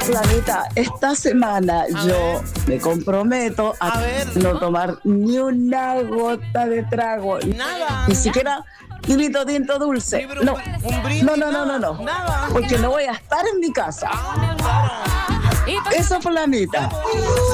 Flavita, esta semana yo me comprometo a no tomar ni una gota de trago. Nada. Ni siquiera tinto dulce. No, no. Nada. Porque no voy a estar en mi casa. Eso, Flamita.